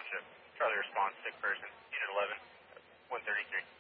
Township. Charlie response, sick person, Unit 11, 133.